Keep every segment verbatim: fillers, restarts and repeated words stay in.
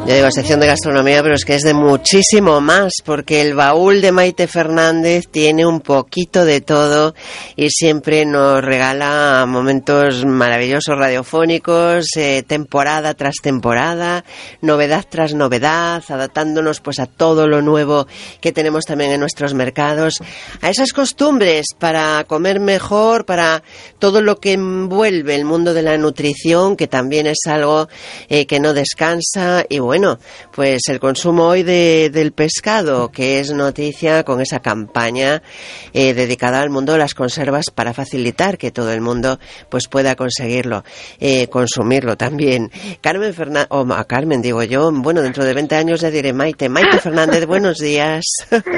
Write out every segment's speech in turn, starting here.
Yo digo sección de gastronomía, pero es que es de muchísimo más, porque el baúl de Maite Fernández tiene un poquito de todo y siempre nos regala momentos maravillosos radiofónicos, eh, temporada tras temporada, novedad tras novedad, adaptándonos pues a todo lo nuevo que tenemos también en nuestros mercados, a esas costumbres para comer mejor, para todo lo que envuelve el mundo de la nutrición, que también es algo eh, que no descansa. Y bueno, Bueno, pues el consumo hoy de, del pescado, que es noticia con esa campaña eh, dedicada al mundo de las conservas para facilitar que todo el mundo pues pueda conseguirlo, eh, consumirlo también. Carmen Fernández, o oh, Carmen digo yo, bueno, dentro de veinte años ya diré Maite. Maite Fernández, buenos días.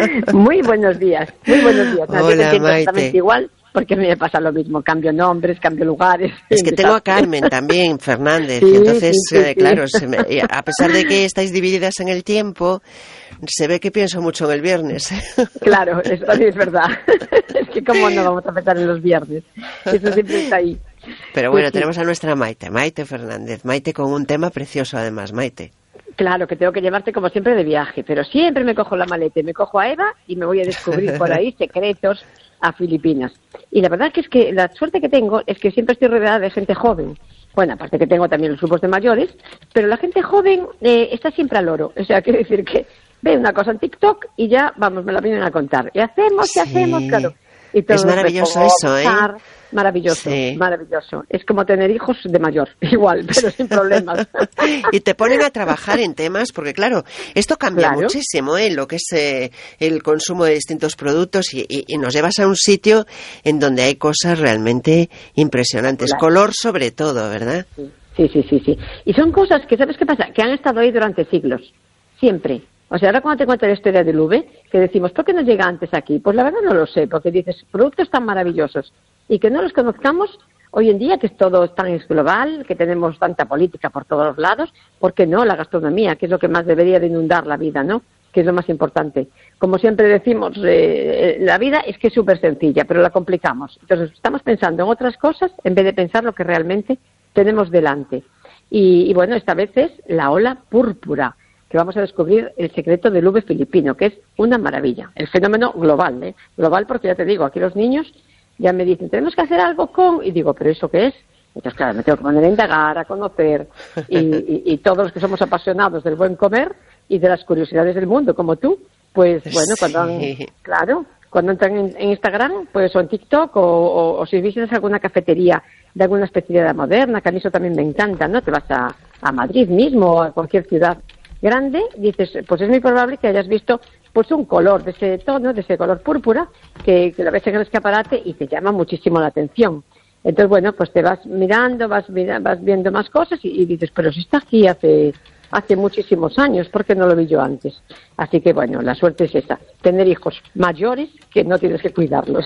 Muy buenos días, muy buenos días. Hola, yo te siento Maite. exactamente igual. Porque a mí me pasa lo mismo, cambio nombres, cambio lugares. Es que tengo a Carmen también, Fernández, sí, y entonces, sí, sí, eh, claro, se me, a pesar de que estáis divididas en el tiempo, se ve que pienso mucho en el viernes. Claro, eso sí es verdad. Es que cómo no vamos a pensar en los viernes, eso siempre está ahí. Pero bueno, pues sí. Tenemos a nuestra Maite, Maite Fernández, Maite con un tema precioso además, Maite. Claro, que tengo que llevarte como siempre de viaje, pero siempre me cojo la maleta, me cojo a Eva y me voy a descubrir por ahí secretos a Filipinas. Y la verdad que es que la suerte que tengo es que siempre estoy rodeada de gente joven. Bueno, aparte que tengo también los grupos de mayores, pero la gente joven eh, está siempre al loro. O sea, quiere decir que ve una cosa en TikTok y ya, vamos, me la vienen a contar. Y hacemos, sí. y hacemos, claro. Y todo es maravilloso eso, ¿eh? Maravilloso, sí. maravilloso. Es como tener hijos de mayor, igual, pero sin problemas. Y te ponen a trabajar en temas, porque claro, esto cambia claro. muchísimo, ¿eh? Lo que es eh, el consumo de distintos productos y, y, y nos llevas a un sitio en donde hay cosas realmente impresionantes. Claro. Color sobre todo, ¿verdad? Sí, sí, sí, sí. Y son cosas que, ¿sabes qué pasa? Que han estado ahí durante siglos, siempre. O sea, ahora cuando te cuento la historia del ube, que decimos, ¿por qué no llega antes aquí? Pues la verdad no lo sé, porque dices, productos tan maravillosos y que no los conozcamos hoy en día, que es todo tan global, que tenemos tanta política por todos los lados, ¿por qué no? La gastronomía, que es lo que más debería de inundar la vida, ¿no? Que es lo más importante. Como siempre decimos, eh, la vida es que es súper sencilla, pero la complicamos. Entonces, estamos pensando en otras cosas en vez de pensar lo que realmente tenemos delante. Y, y bueno, esta vez es la ola púrpura, que vamos a descubrir el secreto del ube filipino, que es una maravilla. El fenómeno global, ¿eh? Global porque ya te digo, aquí los niños ya me dicen, tenemos que hacer algo con... Y digo, ¿pero eso qué es? Entonces, claro, me tengo que poner a indagar, a conocer, y, y, y todos los que somos apasionados del buen comer y de las curiosidades del mundo, como tú, pues bueno, sí. cuando han, claro, cuando entran en, en Instagram, pues o en TikTok, o, o, o si visitas alguna cafetería de alguna especialidad moderna, que a mí eso también me encanta, ¿no? Te vas a, a Madrid mismo o a cualquier ciudad grande, dices, pues es muy probable que hayas visto pues un color de ese tono, de ese color púrpura, que, que lo ves en el escaparate y te llama muchísimo la atención. Entonces, bueno, pues te vas mirando, vas, mira, vas viendo más cosas y, y dices, pero si está aquí hace hace muchísimos años, ¿por qué no lo vi yo antes? Así que, bueno, la suerte es esa, tener hijos mayores que no tienes que cuidarlos,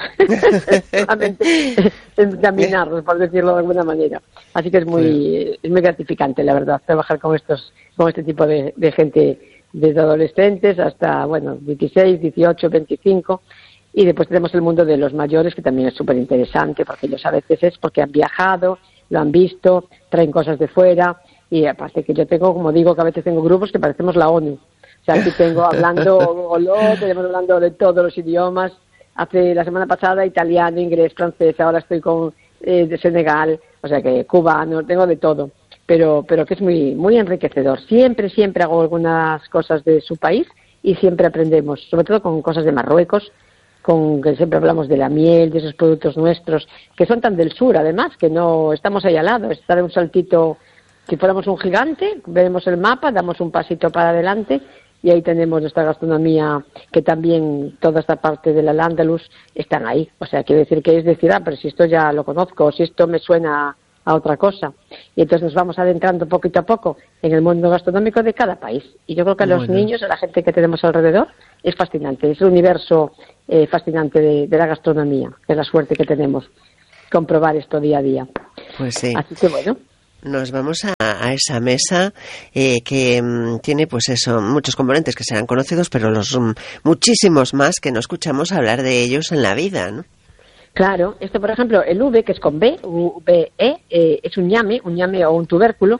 solamente encaminarlos, por decirlo de alguna manera. Así que es muy, es muy gratificante, la verdad, trabajar con estos, con este tipo de, de gente, desde adolescentes hasta, bueno, dieciséis, dieciocho, veinticinco, y después tenemos el mundo de los mayores, que también es súper interesante, porque ellos a veces es porque han viajado, lo han visto, traen cosas de fuera, y aparte que yo tengo, como digo, que a veces tengo grupos que parecemos la ONU. O sea, aquí tengo hablando golo, tenemos hablando de todos los idiomas. Hace la semana pasada italiano, inglés, francés, ahora estoy con eh, de Senegal, o sea que cubano, tengo de todo. Pero pero que es muy muy enriquecedor. Siempre, siempre hago algunas cosas de su país y siempre aprendemos, sobre todo con cosas de Marruecos, con que siempre hablamos de la miel, de esos productos nuestros, que son tan del sur, además, que no estamos ahí al lado, estar en un saltito. Si fuéramos un gigante, vemos el mapa, damos un pasito para adelante y ahí tenemos nuestra gastronomía, que también toda esta parte del Al-Ándalus están ahí. O sea, quiere decir que es decir, ah, pero si esto ya lo conozco, o si esto me suena a otra cosa. Y entonces nos vamos adentrando poquito a poco en el mundo gastronómico de cada país. Y yo creo que a los bueno. niños, a la gente que tenemos alrededor, es fascinante. Es el universo eh, fascinante de, de la gastronomía, que es la suerte que tenemos, comprobar esto día a día. Pues sí. Así que bueno. Nos vamos a, a esa mesa eh, que um, tiene, pues eso, muchos componentes que serán conocidos, pero los um, muchísimos más que no escuchamos hablar de ellos en la vida, ¿no? Claro, esto por ejemplo, el ube, que es con B, U B E, eh, es un ñame, un ñame o un tubérculo,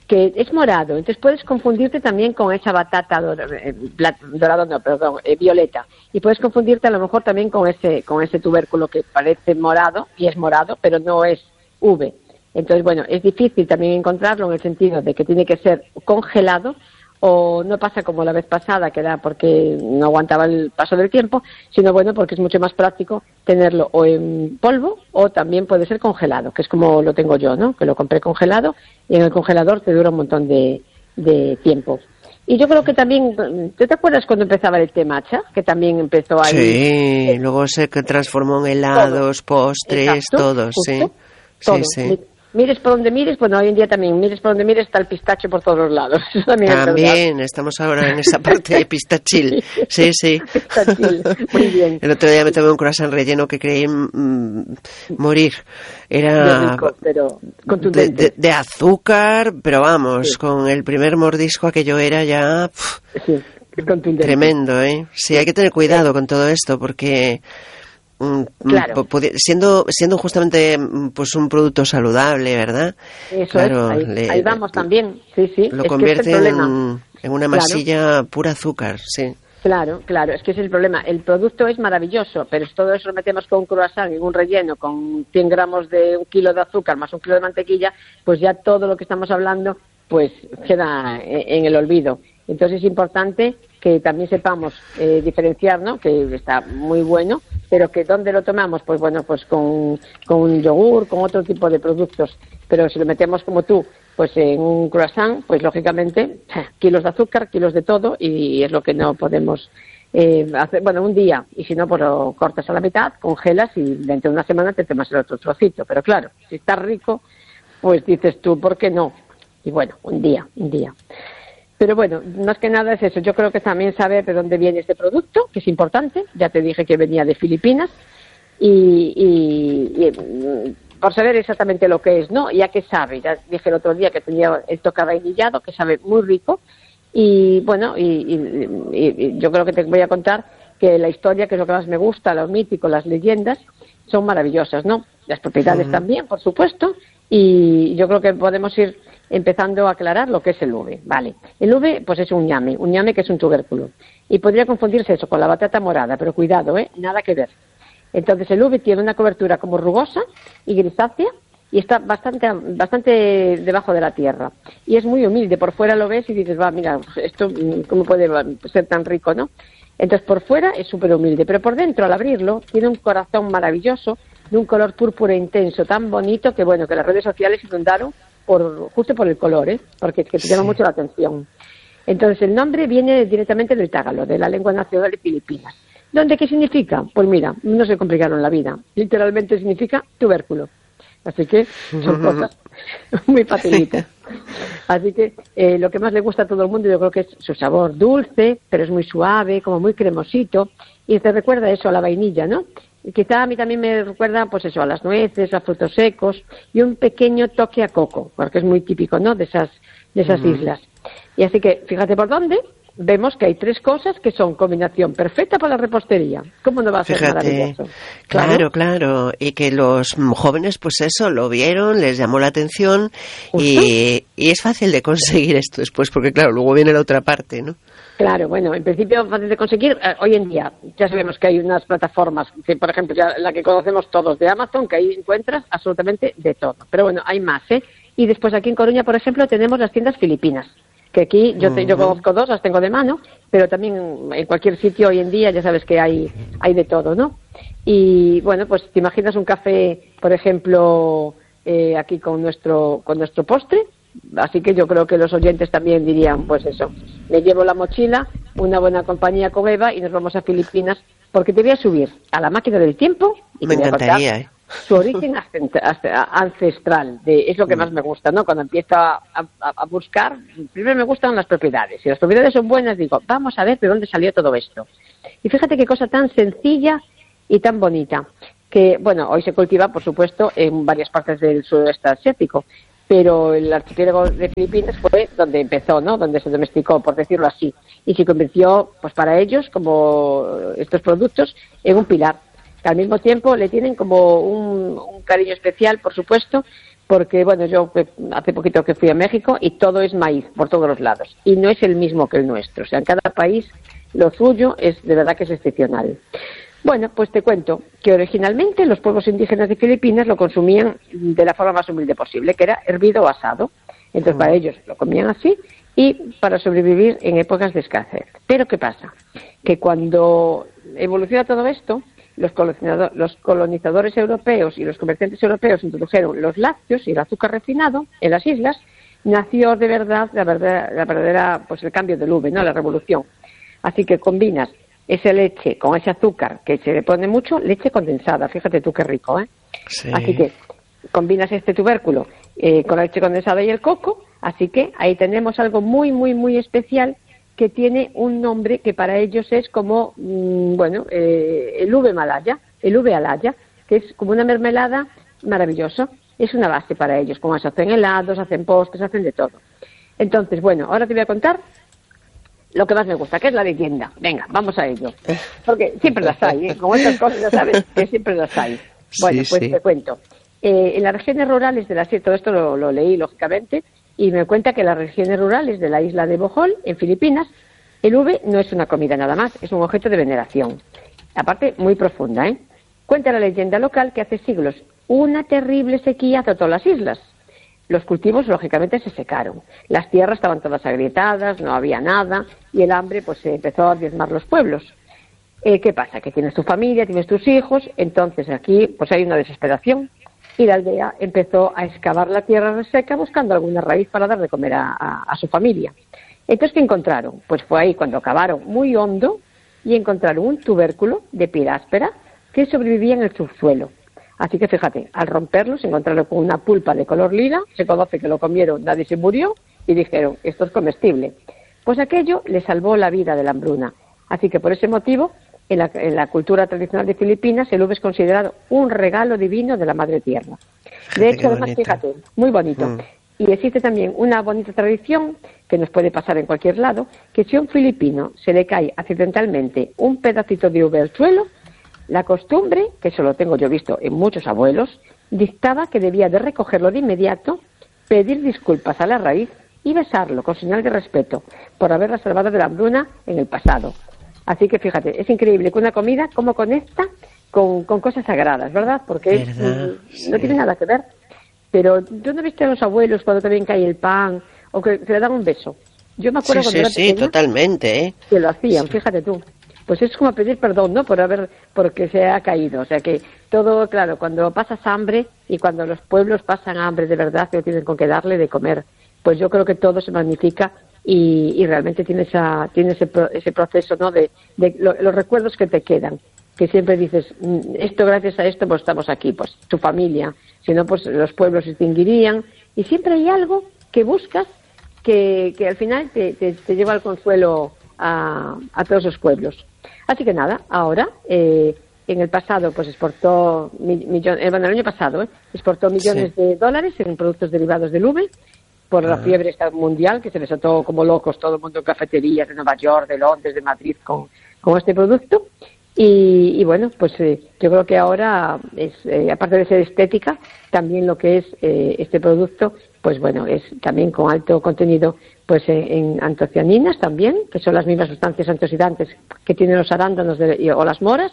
que es morado, entonces puedes confundirte también con esa batata dorada, eh, dorado, no, perdón, eh, violeta, y puedes confundirte a lo mejor también con ese con ese tubérculo que parece morado, y es morado, pero no es uve. Entonces, bueno, es difícil también encontrarlo en el sentido de que tiene que ser congelado, o no pasa como la vez pasada, que era porque no aguantaba el paso del tiempo, sino bueno, porque es mucho más práctico tenerlo o en polvo o también puede ser congelado, que es como lo tengo yo, ¿no? Que lo compré congelado y en el congelador te dura un montón de, de tiempo. Y yo creo que también, ¿tú te acuerdas cuando empezaba el té matcha? Que también empezó ahí. Sí, luego se transformó en helados, todo. Postres, exacto, todos, sí. Todo. Sí, sí. Mires por donde mires, bueno, hoy en día también, mires por donde mires, está el pistacho por todos los lados. Eso también, también estamos ahora en esa parte de pistachil. Sí, sí. Pistachil, muy bien. El otro día me tomé un croissant relleno que creí mm, morir. Era rico, pero contundente. De, de, de azúcar, pero vamos, sí. Con el primer mordisco aquello era ya pff, sí, contundente. Tremendo, ¿eh? Sí, hay que tener cuidado sí. con todo esto porque... Claro. siendo siendo justamente pues un producto saludable, ¿verdad? Eso claro, es, ahí, le, ahí vamos también, sí, sí. Lo es convierte que es el en, en una masilla claro. pura azúcar, sí. Claro, claro, es que ese es el problema. El producto es maravilloso, pero si todo eso lo metemos con un croissant en un relleno con cien gramos de un kilo de azúcar más un kilo de mantequilla, pues ya todo lo que estamos hablando pues queda en el olvido. Entonces es importante que también sepamos eh, diferenciar, ¿no? Que está muy bueno, pero que ¿dónde lo tomamos? Pues bueno, pues con, con un yogur, con otro tipo de productos. Pero si lo metemos como tú, pues en un croissant, pues lógicamente kilos de azúcar, kilos de todo, y es lo que no podemos eh, hacer, bueno, un día, y si no, pues lo cortas a la mitad, congelas y dentro de una semana te tomas el otro trocito. Pero claro, si está rico, pues dices tú, ¿por qué no? Y bueno, un día, un día. Pero bueno, más que nada es eso. Yo creo que también saber de dónde viene este producto, que es importante. Ya te dije que venía de Filipinas. Y, y, y por saber exactamente lo que es, ¿no? Ya que sabe. Ya dije el otro día que tenía el toque vainillado, que sabe muy rico. Y bueno, y, y, y yo creo que te voy a contar que la historia, que es lo que más me gusta, lo mítico, las leyendas, son maravillosas, ¿no? Las propiedades uh-huh. también, por supuesto. Y yo creo que podemos ir empezando a aclarar lo que es el uve. Vale, el uve pues es un ñame, un ñame que es un tubérculo. Y podría confundirse eso con la batata morada, pero cuidado, ¿eh? Nada que ver. Entonces el uve tiene una cobertura como rugosa y grisácea y está bastante bastante debajo de la tierra. Y es muy humilde, por fuera lo ves y dices, va, mira, esto cómo puede ser tan rico, ¿no? Entonces por fuera es súper humilde, pero por dentro al abrirlo tiene un corazón maravilloso de un color púrpura intenso, tan bonito que bueno, que las redes sociales inundaron por, justo por el color, ¿eh? Porque es que te llama sí. mucho la atención. Entonces el nombre viene directamente del tagalo, de la lengua nacional de Filipinas. ¿Dónde qué significa? Pues mira, no se complicaron la vida. Literalmente significa tubérculo. Así que son cosas muy facilitas. Así que eh, lo que más le gusta a todo el mundo yo creo que es su sabor dulce, pero es muy suave, como muy cremosito, y te recuerda eso a la vainilla, ¿no? Y quizá a mí también me recuerda pues eso a las nueces, a frutos secos y un pequeño toque a coco, porque es muy típico, ¿no? De esas de esas uh-huh. islas. Y así que fíjate por dónde vemos que hay tres cosas que son combinación perfecta para la repostería. ¿Cómo no va a ser Fíjate, maravilloso? Claro, claro, claro. Y que los jóvenes, pues eso, lo vieron, les llamó la atención y, y es fácil de conseguir esto después, porque claro, luego viene la otra parte, ¿no? Claro, bueno, en principio fácil de conseguir. Eh, hoy en día ya sabemos que hay unas plataformas, que por ejemplo ya la que conocemos todos de Amazon, que ahí encuentras absolutamente de todo. Pero bueno, hay más, ¿eh? Y después aquí en Coruña, por ejemplo, tenemos las tiendas filipinas, que aquí yo, te, yo conozco dos, las tengo de mano, pero también en cualquier sitio hoy en día ya sabes que hay hay de todo, ¿no? Y bueno, pues te imaginas un café, por ejemplo, eh, aquí con nuestro con nuestro postre. Así que yo creo que los oyentes también dirían, pues eso, me llevo la mochila, una buena compañía con Eva y nos vamos a Filipinas, porque te voy a subir a la máquina del tiempo y me te voy a contar encantaría, ¿eh? su origen ancestral, de, es lo que más me gusta, ¿no? Cuando empiezo a, a, a buscar, primero me gustan las propiedades, si las propiedades son buenas digo, vamos a ver de dónde salió todo esto. Y fíjate qué cosa tan sencilla y tan bonita, que bueno, hoy se cultiva por supuesto en varias partes del sudeste asiático, pero el archipiélago de Filipinas fue donde empezó, ¿no? Donde se domesticó, por decirlo así, y se convirtió, pues para ellos, como estos productos, en un pilar. Que al mismo tiempo le tienen como un, un cariño especial, por supuesto, porque, bueno, yo hace poquito que fui a México y todo es maíz por todos los lados. Y no es el mismo que el nuestro. O sea, en cada país lo suyo es, de verdad que es excepcional. Bueno, pues te cuento que originalmente los pueblos indígenas de Filipinas lo consumían de la forma más humilde posible, que era hervido o asado. Entonces, para ellos lo comían así y para sobrevivir en épocas de escasez. Pero, ¿qué pasa? Que cuando evoluciona todo esto, Los, colonizador, los colonizadores europeos y los comerciantes europeos introdujeron los lácteos y el azúcar refinado en las islas, nació de verdad la verdadera, la verdadera pues el cambio del V, ¿no? La revolución. Así que combinas esa leche con ese azúcar, que se le pone mucho, leche condensada, fíjate tú qué rico, ¿eh? Sí. Así que combinas este tubérculo eh, con la leche condensada y el coco, así que ahí tenemos algo muy, muy, muy especial, que tiene un nombre que para ellos es como, mmm, bueno, eh, el uve malaya, el uve alaya, que es como una mermelada maravillosa. Es una base para ellos, como se hacen helados, hacen postres, hacen de todo. Entonces, bueno, ahora te voy a contar lo que más me gusta, que es la leyenda. Venga, vamos a ello. Porque siempre las hay, ¿eh? Como estas cosas ya sabes que siempre las hay. Bueno, sí, pues sí. te cuento. Eh, en las regiones rurales de la sierra, todo esto lo, lo leí, lógicamente, y me cuenta que en las regiones rurales de la isla de Bohol, en Filipinas, el uve no es una comida nada más, es un objeto de veneración. Aparte, muy profunda, ¿eh? Cuenta la leyenda local que hace siglos una terrible sequía azotó las islas. Los cultivos, lógicamente, se secaron. Las tierras estaban todas agrietadas, no había nada, y el hambre pues se empezó a diezmar los pueblos. Eh, ¿Qué pasa? Que tienes tu familia, tienes tus hijos, entonces aquí pues hay una desesperación. Y la aldea empezó a excavar la tierra reseca buscando alguna raíz para dar de comer a, a, a su familia. Entonces, ¿qué encontraron? Pues fue ahí cuando cavaron muy hondo y encontraron un tubérculo de piedra áspera que sobrevivía en el subsuelo. Así que fíjate, al romperlo se encontraron con una pulpa de color lila, se conoce que lo comieron, nadie se murió y dijeron, esto es comestible. Pues aquello le salvó la vida de la hambruna. Así que por ese motivo, en la, en la cultura tradicional de Filipinas, el uve es considerado un regalo divino de la Madre Tierra. Fíjate, de hecho, además, bonito. fíjate, muy bonito. Mm. Y existe también una bonita tradición, que nos puede pasar en cualquier lado, que si a un filipino se le cae accidentalmente un pedacito de uve al suelo, la costumbre, que eso lo tengo yo visto en muchos abuelos, dictaba que debía de recogerlo de inmediato, pedir disculpas a la raíz y besarlo con señal de respeto por haberla salvado de la hambruna en el pasado. Así que fíjate, es increíble que una comida como conecta con, con cosas sagradas, ¿verdad? Porque es, ¿verdad? mm, Sí. no tiene nada que ver. Pero yo no he visto a los abuelos cuando también cae el pan o que, que le dan un beso. Yo me acuerdo Sí, cuando sí, era sí, pequeña totalmente, ¿eh? que lo hacían, Sí. fíjate tú. Pues es como pedir perdón, ¿no? Por haber, porque se ha caído. O sea que todo, claro, cuando pasas hambre y cuando los pueblos pasan hambre de verdad, que no tienen con qué darle de comer, pues yo creo que todo se magnifica y, y realmente tiene esa, tiene ese, pro- ese proceso, ¿no? De, de lo- los recuerdos que te quedan, que siempre dices, "Mm, esto gracias a esto pues estamos aquí, pues tu familia, si no pues los pueblos se extinguirían", y siempre hay algo que buscas que, que al final te, te, te lleva al consuelo a, a todos los pueblos. Así que nada, ahora, eh, en el pasado pues exportó, mi- millon- eh, bueno, el año pasado, eh, exportó millones Sí. de dólares en productos derivados del uve, por la Ah. fiebre esta mundial que se desató como locos todo el mundo en cafeterías de Nueva York, de Londres, de Madrid con, con este producto. Y, y bueno, pues eh, yo creo que ahora, es eh, aparte de ser estética, también lo que es eh, este producto, pues bueno, es también con alto contenido pues en, en antocianinas también, que son las mismas sustancias antioxidantes que tienen los arándanos de- y- o las moras,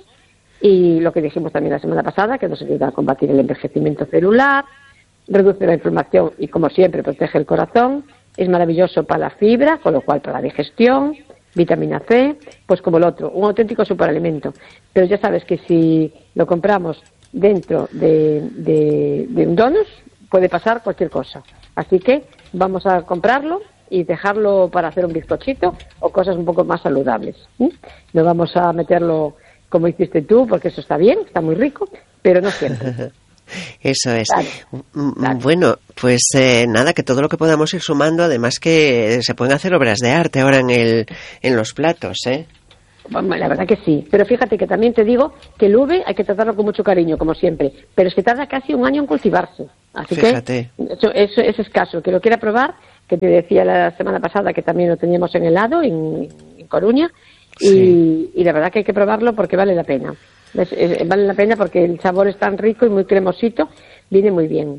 y lo que dijimos también la semana pasada, que nos ayuda a combatir el envejecimiento celular, reduce la inflamación y, como siempre, protege el corazón. Es maravilloso para la fibra, con lo cual para la digestión, vitamina C, pues como el otro, un auténtico superalimento. Pero ya sabes que si lo compramos dentro de, de, de un donus, puede pasar cualquier cosa. Así que vamos a comprarlo y dejarlo para hacer un bizcochito o cosas un poco más saludables. ¿sí? No vamos a meterlo como hiciste tú, porque eso está bien, está muy rico, pero no siempre. Eso es. Claro, Mm, claro. Bueno, pues eh, nada, que todo lo que podamos ir sumando, además que se pueden hacer obras de arte ahora en el en los platos, ¿eh? Bueno, la verdad que sí, pero fíjate que también te digo que el uve hay que tratarlo con mucho cariño, como siempre, pero es que tarda casi un año en cultivarse, así Fíjate. que eso, eso, eso es caso. Que lo quiera probar, que te decía la semana pasada que también lo teníamos en helado, en, en Coruña, y, Sí. y la verdad que hay que probarlo porque vale la pena. Es- es- vale la pena porque el sabor es tan rico y muy cremosito, viene muy bien.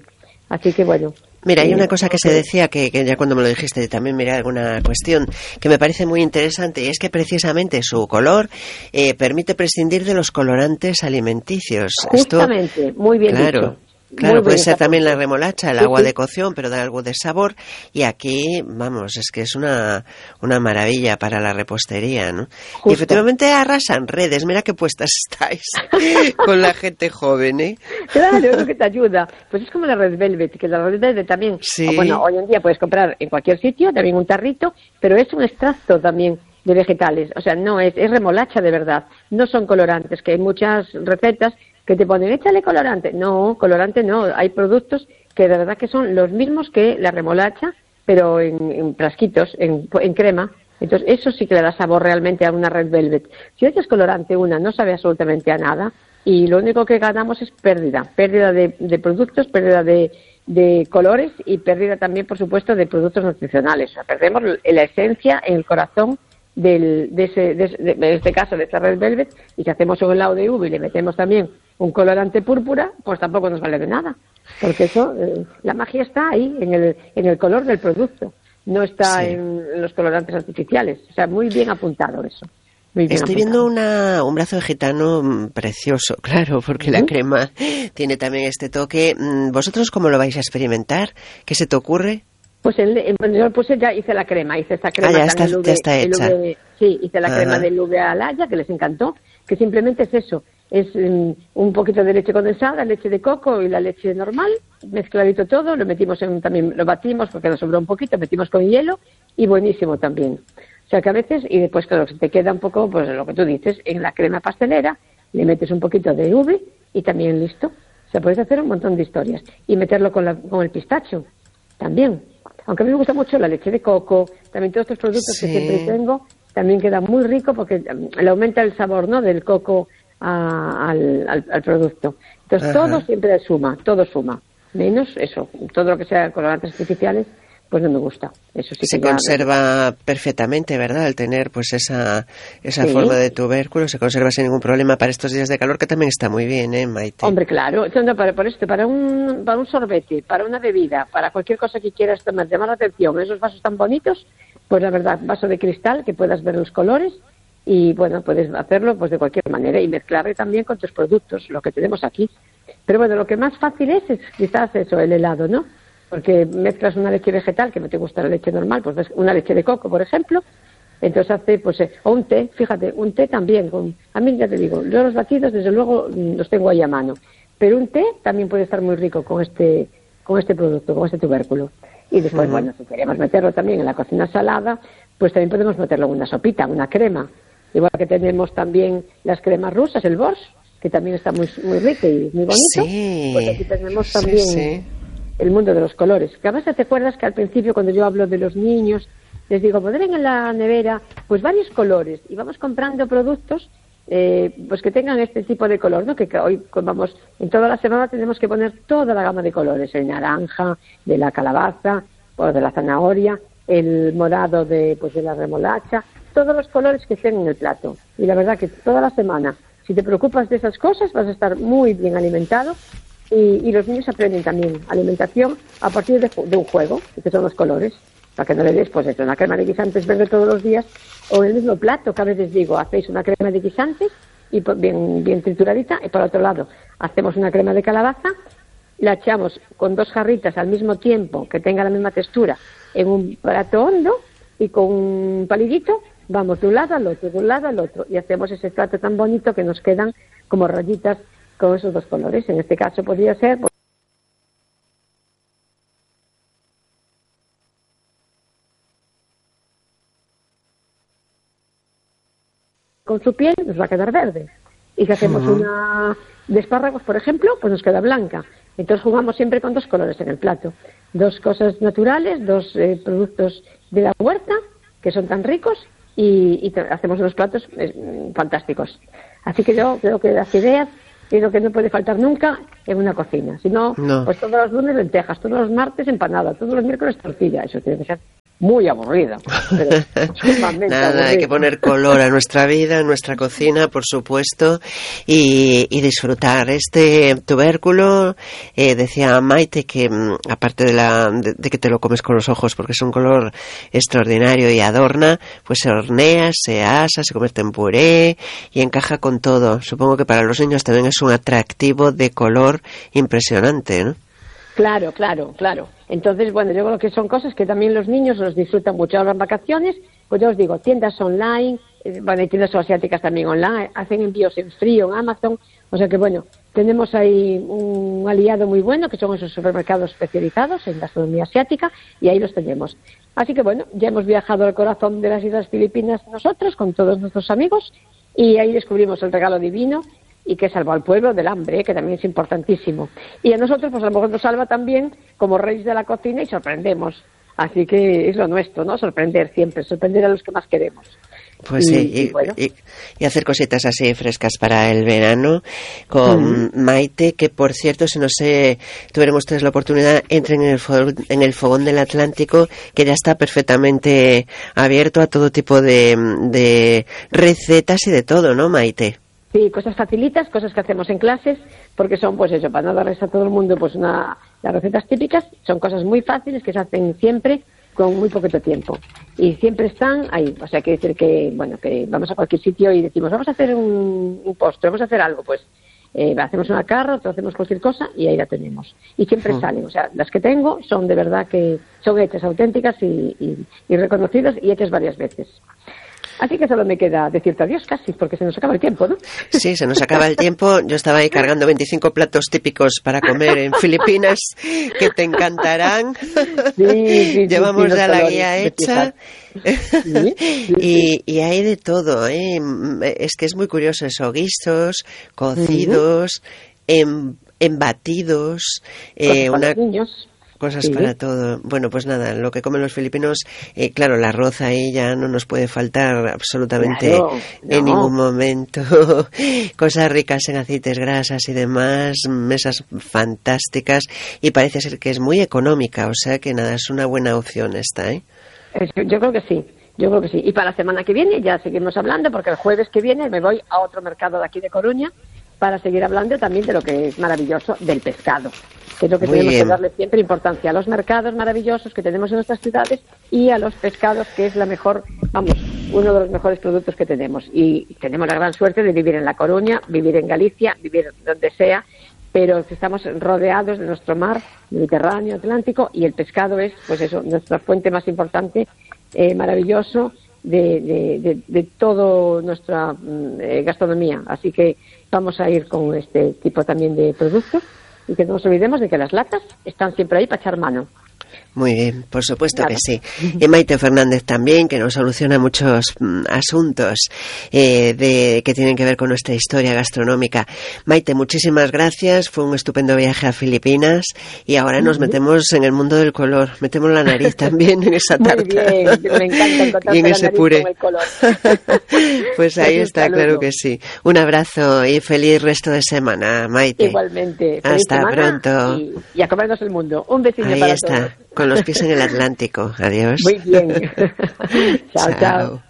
Así que bueno. Mira, hay eh, una cosa que se decía, que, que ya cuando me lo dijiste también miré alguna cuestión, que me parece muy interesante, y es que precisamente su color eh, permite prescindir de los colorantes alimenticios. Justamente, Esto, muy bien claro, dicho. Claro, Muy puede bien ser esa también la parte. remolacha, el Sí, agua sí. de cocción, pero da algo de sabor. Y aquí, vamos, es que es una, una maravilla para la repostería, ¿no? Y Justo. efectivamente arrasan redes. Mira qué puestas estáis con la gente joven, ¿eh? Claro, es lo que te ayuda. Pues es como la Red Velvet, que la Red Velvet también, Sí. o bueno, hoy en día puedes comprar en cualquier sitio, también un tarrito, pero es un extracto también de vegetales. O sea, no es, es remolacha de verdad. No son colorantes, que hay muchas recetas que te ponen, échale colorante. No, colorante no. Hay productos que de verdad que son los mismos que la remolacha, pero en, en frasquitos, en, en crema. Entonces, eso sí que le da sabor realmente a una Red Velvet. Si echas colorante una, no sabe absolutamente a nada, y lo único que ganamos es pérdida. Pérdida de, de productos, pérdida de, de colores y pérdida también, por supuesto, de productos nutricionales. O sea, perdemos la esencia en el corazón del, de, ese, de, de, en este caso de esta Red Velvet, y si hacemos un helado de uva y le metemos también un colorante púrpura, pues tampoco nos vale de nada, porque eso, eh, la magia está ahí, en el, en el color del producto, no está Sí. en, en los colorantes artificiales. O sea, muy bien apuntado eso. Muy bien Estoy apuntado. viendo una, un brazo de gitano mm, precioso, claro, porque la ¿Mm? crema tiene también este toque. Mm, ¿Vosotros cómo lo vais a experimentar? ¿Qué se te ocurre? Pues el, el, bueno, yo puse ya, hice la crema, hice esta crema. Ah, ya tan está- el ya está el hecha. V- sí, hice la Ajá. crema del V a la Haya, que les encantó, que simplemente es eso, es um, un poquito de leche condensada, leche de coco y la leche normal, mezcladito todo, lo metimos en, también lo batimos porque nos sobró un poquito, metimos con hielo y buenísimo también. O sea que a veces, y después claro, se te queda un poco, pues lo que tú dices, en la crema pastelera, le metes un poquito de uve y también listo. O sea, puedes hacer un montón de historias. Y meterlo con, la, con el pistacho, también. Aunque a mí me gusta mucho la leche de coco, también todos estos productos Sí. que siempre tengo, también queda muy rico porque um, le aumenta el sabor, ¿no?, del coco a, al, al, al producto. Entonces Ajá. todo siempre suma, todo suma. Menos eso, todo lo que sea colorantes artificiales, pues no me gusta. Eso sí Se que ya- conserva perfectamente, ¿verdad? Al tener pues esa esa Sí. forma de tubérculo, se conserva sin ningún problema para estos días de calor, que también está muy bien, ¿eh, Maite? Hombre, claro, no, para, por esto, para un, para un sorbete, para una bebida, para cualquier cosa que quieras tomar, llamar la atención, esos vasos tan bonitos, pues la verdad, vaso de cristal, que puedas ver los colores, y bueno, puedes hacerlo pues de cualquier manera y mezclarle también con tus productos, lo que tenemos aquí. Pero bueno, lo que más fácil es, es quizás eso, el helado, ¿no? Porque mezclas una leche vegetal, que no te gusta la leche normal, pues ves una leche de coco, por ejemplo, entonces hace, pues, eh, o un té, fíjate, un té también, con, a mí ya te digo, yo los batidos desde luego mm, los tengo ahí a mano, pero un té también puede estar muy rico con este, con este producto, con este tubérculo. Y después, Ujú. bueno, si queremos meterlo también en la cocina salada, pues también podemos meterlo en una sopita, una crema, igual que tenemos también las cremas rusas, el borscht, que también está muy, muy rico y muy bonito, Sí. pues aquí tenemos Sí, también sí. el mundo de los colores. Que a veces te acuerdas que al principio, cuando yo hablo de los niños, les digo, pondrán en la nevera pues varios colores y vamos comprando productos eh, pues que tengan este tipo de color, ¿no? Que, que hoy vamos, en toda la semana tenemos que poner toda la gama de colores, el naranja, de la calabaza, o de la zanahoria, el morado de pues de la remolacha, todos los colores que estén en el plato. Y la verdad que toda la semana, si te preocupas de esas cosas, vas a estar muy bien alimentado. Y, y los niños aprenden también alimentación a partir de, de un juego, que son los colores, para que no le des, pues eso, una crema de guisantes verde todos los días, o en el mismo plato, que a veces digo, hacéis una crema de guisantes, y pues bien, bien trituradita, y por otro lado, hacemos una crema de calabaza, la echamos con dos jarritas al mismo tiempo, que tenga la misma textura, en un plato hondo, y con un palillito, vamos de un lado al otro, de un lado al otro, y hacemos ese plato tan bonito que nos quedan como rayitas con esos dos colores. En este caso podría ser pues, con su piel nos va a quedar verde. Y si hacemos Ujú. una de espárragos, por ejemplo, pues nos queda blanca. Entonces jugamos siempre con dos colores en el plato. Dos cosas naturales, dos eh, productos de la huerta, que son tan ricos, y, y te- hacemos unos platos eh, fantásticos. Así que yo creo que las ideas es lo que no puede faltar nunca en una cocina. Si no, No. pues todos los lunes lentejas, todos los martes empanada, todos los miércoles tortilla. Eso tiene que ser muy aburrido. Pero Nada, aburrido. hay que poner color a nuestra vida, a nuestra cocina, por supuesto, y, y disfrutar. Este tubérculo, eh, decía Maite que aparte de, la, de, de que te lo comes con los ojos porque es un color extraordinario y adorna, pues se hornea, se asa, se convierte en puré y encaja con todo. Supongo que para los niños también es un atractivo de color impresionante, ¿no? Claro, claro, claro. Entonces, bueno, yo creo que son cosas que también los niños los disfrutan mucho. Ahora en vacaciones, pues yo os digo, tiendas online, eh, bueno, hay tiendas asiáticas también online, hacen envíos en frío, en Amazon. O sea que, bueno, tenemos ahí un aliado muy bueno, que son esos supermercados especializados en gastronomía asiática, y ahí los tenemos. Así que, bueno, ya hemos viajado al corazón de las Islas Filipinas nosotros, con todos nuestros amigos, y ahí descubrimos el regalo divino, y que salvó al pueblo del hambre, que también es importantísimo. Y a nosotros, pues a lo mejor nos salva también como reyes de la cocina y sorprendemos. Así que es lo nuestro, ¿no? Sorprender siempre, sorprender a los que más queremos. Pues y, sí, y, y, bueno. y, y hacer cositas así frescas para el verano con uh-huh. Maite, que por cierto, si no sé, tuviéramos ustedes la oportunidad, entren en el, fogón, en el fogón del Atlántico, que ya está perfectamente abierto a todo tipo de, de recetas y de todo, ¿no, Maite? Sí, cosas facilitas, cosas que hacemos en clases, porque son, pues eso, para no darles a todo el mundo pues una las recetas típicas, son cosas muy fáciles que se hacen siempre con muy poquito tiempo. Y siempre están ahí, o sea, quiere decir que, bueno, que vamos a cualquier sitio y decimos, vamos a hacer un, un postre, vamos a hacer algo, pues eh, hacemos una carra, o hacemos cualquier cosa y ahí la tenemos. Y siempre uh-huh. salen, o sea, las que tengo son de verdad que son hechas auténticas y, y, y reconocidas y hechas varias veces. Así que solo me queda decirte adiós casi, porque se nos acaba el tiempo, ¿no? Sí, se nos acaba el tiempo. Yo estaba ahí cargando veinticinco platos típicos para comer en Filipinas, que te encantarán. Sí, sí, Llevamos sí, ya la guía hecha. ¿Sí? Sí, y, y hay de todo, ¿eh? Es que es muy curioso eso, guisos, cocidos, uh-huh. em, embatidos, eh, una... niños. Cosas sí. para todo. Bueno, pues nada, lo que comen los filipinos, eh, claro, el arroz ahí ya no nos puede faltar absolutamente claro, no. en ningún momento. Cosas ricas en aceites, grasas y demás, mesas fantásticas, y parece ser que es muy económica, o sea que nada, es una buena opción esta, ¿eh? Yo creo que sí. Yo creo que sí. Y para la semana que viene ya seguimos hablando, porque el jueves que viene me voy a otro mercado de aquí de Coruña para seguir hablando también de lo que es maravilloso del pescado, que es lo que Muy tenemos bien. que darle siempre importancia a los mercados maravillosos que tenemos en nuestras ciudades y a los pescados, que es la mejor, vamos, uno de los mejores productos que tenemos. Y tenemos la gran suerte de vivir en La Coruña, vivir en Galicia, vivir donde sea, pero estamos rodeados de nuestro mar Mediterráneo, Atlántico, y el pescado es, pues eso, nuestra fuente más importante, eh, maravilloso, de, de, de, de toda nuestra eh, gastronomía. Así que vamos a ir con este tipo también de productos y que no nos olvidemos de que las latas están siempre ahí para echar mano. Muy bien, por supuesto claro. que sí. Y Maite Fernández también, que nos soluciona muchos mm, asuntos eh, de que tienen que ver con nuestra historia gastronómica. Maite, muchísimas gracias. Fue un estupendo viaje a Filipinas y ahora nos metemos en el mundo del color. Metemos la nariz también en esa tarta. Muy bien, me encanta encontrarse y en la ese nariz puré. Con el color. Pues ahí está, saludo. Claro que sí. Un abrazo y feliz resto de semana, Maite. Igualmente. Hasta pronto. Y, y a comernos el mundo. Un besillo ahí para está. todos. Con los pies en el Atlántico. Adiós. Muy bien. chao, chao. chao.